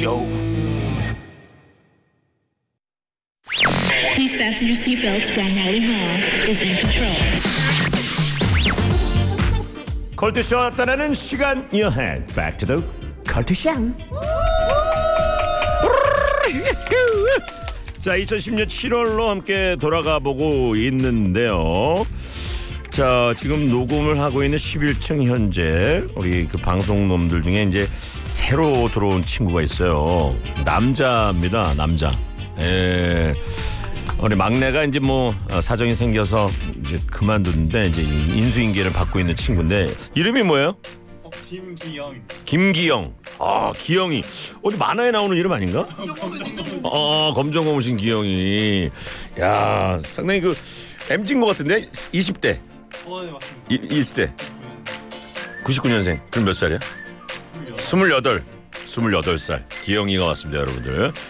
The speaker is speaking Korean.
쇼. Please fasten your seatbelts while Molly Hall is in control. 컬투쇼 떠나는 시간 여행. Back to the 컬투쇼. 자, 2010년 7월로 함께 돌아가 보고 있는데요. 자, 지금 녹음을 하고 있는 11층 현재 우리 그 방송놈들 중에 이제 새로 들어온 친구가 있어요. 남자입니다. 남자. 예. 우리 막내가 이제 뭐 사정이 생겨서 이제 그만뒀는데 이제 인수인계를 받고 있는 친구인데 이름이 뭐예요? 김기영. 김기영. 아, 기영이. 어디 만화에 나오는 이름 아닌가? 검정고무신 기영이. 야, 상당히 그 MZ인 것 같은데 20대. 네, 맞습니다. 20대. 99년생. 그럼 몇 살이야? 28살. 기영이가 왔습니다, 여러분들.